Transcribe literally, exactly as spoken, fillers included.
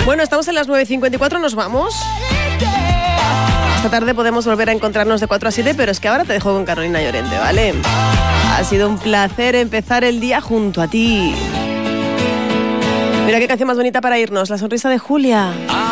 Bueno, estamos en las nueve y cincuenta y cuatro, nos vamos. Esta tarde podemos volver a encontrarnos de cuatro a siete, pero es que ahora te dejo con Carolina Llorente, ¿vale? Ha sido un placer empezar el día junto a ti. Mira qué canción más bonita para irnos, La sonrisa de Julia.